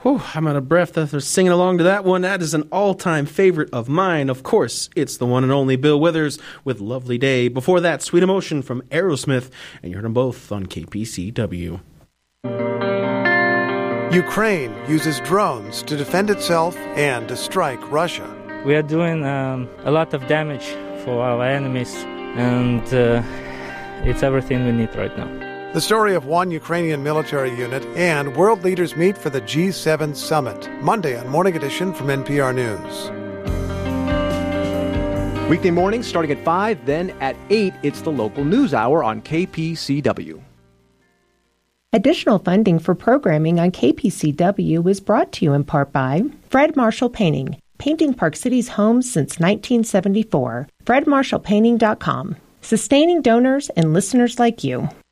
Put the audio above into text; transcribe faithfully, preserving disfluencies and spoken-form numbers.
Whew, I'm out of breath after singing along to that one. That is an all-time favorite of mine. Of course, it's the one and only Bill Withers with Lovely Day. Before that, Sweet Emotion from Aerosmith, and you heard them both on K P C W. Ukraine uses drones to defend itself and to strike Russia. We are doing um, a lot of damage for our enemies, and uh, it's everything we need right now. The story of one Ukrainian military unit, and world leaders meet for the G seven summit. Monday on Morning Edition from N P R News. Weekday mornings starting at five, then at eight, it's the local news hour on K P C W. Additional funding for programming on K P C W is brought to you in part by Fred Marshall Painting, painting Park City's homes since nineteen seventy-four. fred marshall painting dot com, sustaining donors and listeners like you.